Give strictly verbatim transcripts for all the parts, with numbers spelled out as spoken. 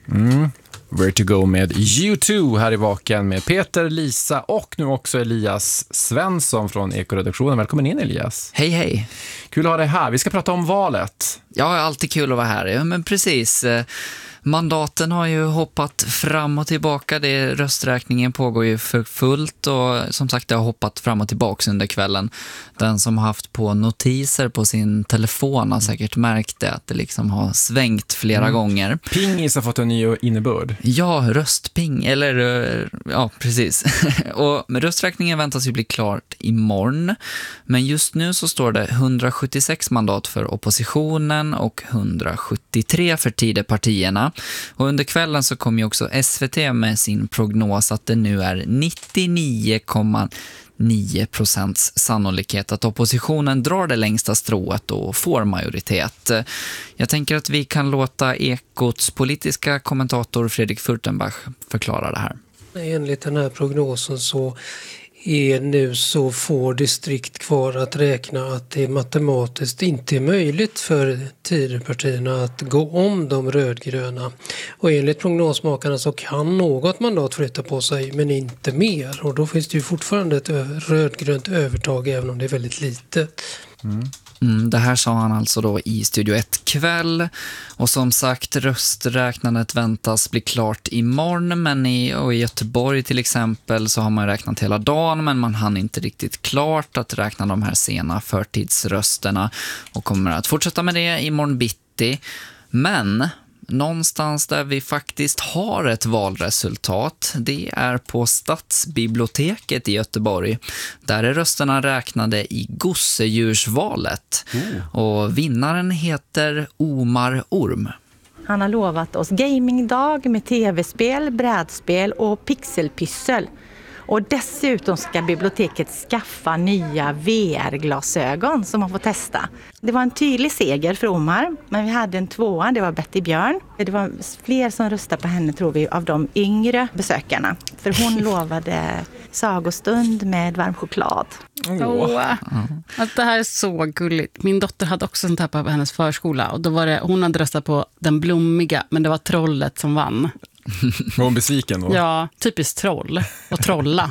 Mm. Where to go med U två här i Vaken med Peter, Lisa och nu också Elias Svensson från Ekoredaktionen. Välkommen in, Elias. Hej, hej. Kul att ha dig här. Vi ska prata om valet. Ja, alltid kul att vara här. Ja, men precis. Mandaten har ju hoppat fram och tillbaka. Det, rösträkningen pågår ju för fullt och som sagt det har hoppat fram och tillbaka under kvällen. Den som har haft på notiser på sin telefon har säkert märkt det, att det liksom har svängt flera mm. gånger. Pingis har fått en ny innebörd. Ja, röstping, eller ja, precis. Och rösträkningen väntas ju bli klart imorgon. Men just nu så står det hundrasjuttiosex mandat för oppositionen och hundrasjuttiotre för Tidöpartierna. Och under kvällen så kom ju också S V T med sin prognos att det nu är nittionio komma nio procents sannolikhet att oppositionen drar det längsta strået och får majoritet. Jag tänker att vi kan låta Ekots politiska kommentator Fredrik Furtenbach förklara det här. Enligt den här prognosen så är nu så få distrikt kvar att räkna att det matematiskt inte är möjligt för Tidöpartierna att gå om de rödgröna. Och enligt prognosmakarna så kan något mandat flytta på sig men inte mer. Och då finns det ju fortfarande ett rödgrönt övertag även om det är väldigt litet. Mm. Mm, det här sa han alltså då i Studio ett kväll. Och som sagt, rösträknandet väntas bli klart imorgon. Men i, och i Göteborg till exempel så har man räknat hela dagen. Men man hann inte riktigt klart att räkna de här sena förtidsrösterna. Och kommer att fortsätta med det imorgon bitti. Men någonstans där vi faktiskt har ett valresultat, det är på Stadsbiblioteket i Göteborg. Där är rösterna räknade i gosedjursvalet. Mm. Och vinnaren heter Omar Orm. Han har lovat oss gamingdag med tv-spel, brädspel och pixelpyssel. Och dessutom ska biblioteket skaffa nya V R-glasögon som man får testa. Det var en tydlig seger för Omar, men vi hade en tvåa, det var Betty Björn. Det var fler som röstade på henne tror vi av de yngre besökarna. För hon lovade sagostund med varm choklad. Åh, oh. Alltså, det här är så gulligt. Min dotter hade också sånt här på hennes förskola. Och då var det, hon hade röstat på den blommiga, men det var trollet som vann. Var hon besviken då? Ja, typiskt troll. Och trolla.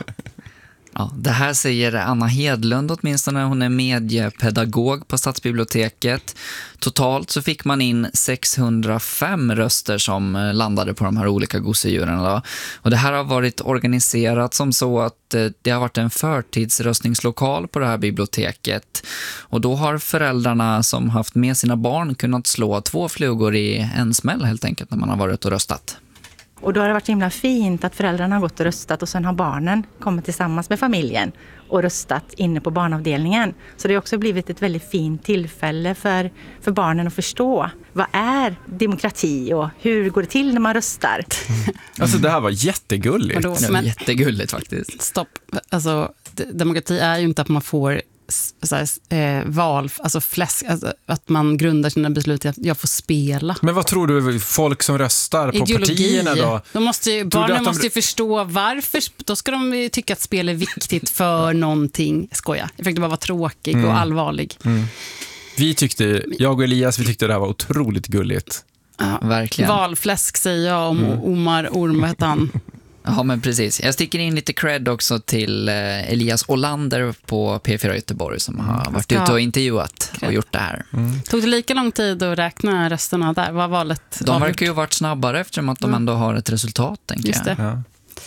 Ja, det här säger Anna Hedlund åtminstone. Hon är mediepedagog på Stadsbiblioteket. Totalt så fick man in sexhundrafem röster som landade på de här olika gosedjuren. Då. Och det här har varit organiserat som så att det har varit en förtidsröstningslokal på det här biblioteket. Och då har föräldrarna som haft med sina barn kunnat slå två flugor i en smäll helt enkelt när man har varit och röstat. Och då har det varit så himla fint att föräldrarna har gått och röstat och sen har barnen kommit tillsammans med familjen och röstat inne på barnavdelningen. Så det har också blivit ett väldigt fint tillfälle för, för barnen att förstå vad är demokrati och hur går det till när man röstar. Mm. Alltså det här var jättegulligt. Då, det var jättegulligt faktiskt. Stopp. Alltså demokrati är ju inte att man får så här, eh, val, alltså fläsk, alltså, att man grundar sina beslut i att jag får spela. Men vad tror du folk som röstar på Ideologi. Partierna då? De måste ju, barnen de... måste ju förstå varför, då ska de ju tycka att spel är viktigt för någonting. Skoja, jag fick det bara vara tråkig mm. och allvarlig. Mm. Vi tyckte, jag och Elias, vi tyckte det här var otroligt gulligt. Ja, verkligen. Valfläsk säger jag om mm. Omar Orm, heter han. Ja, men precis. Jag sticker in lite cred också till Elias Olander på P fyra Göteborg som mm. har varit ute och intervjuat och gjort det här. Mm. Tog det lika lång tid att räkna rösterna där? Vad valet De avgjort? Verkar ju ha varit snabbare eftersom att de mm. ändå har ett resultat, tänker Just det. jag. Ja.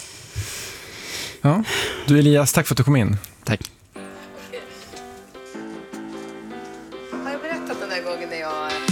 Ja. Du Elias, tack för att du kom in. Tack. Har jag berättat den där gången när jag...